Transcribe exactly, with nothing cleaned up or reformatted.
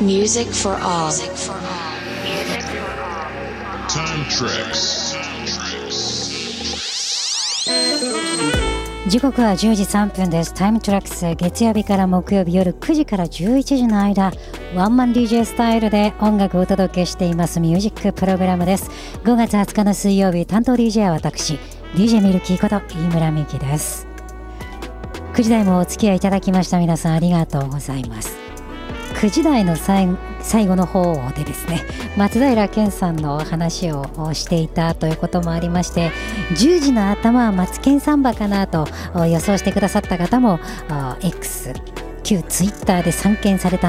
Music for all. Time Tricks。 時刻はじゅうじさんぷんです。タイムトラックス、月曜日から木曜日夜くじからじゅういちじの間、ワンマン ディージェー スタイルで音楽をお届けしていますミュージックプログラムです。ごがつはつかの水曜日、担当 ディージェー は私 ディージェー ミルキーこと飯村美希です。くじ台もお付き合いいただきました皆さんありがとうございます。くじ台の最後の方でですね、松平健さんの話をしていたということもありまして、じゅうじの頭は松健サンバかなと予想してくださった方も X 旧ツイッターで散見された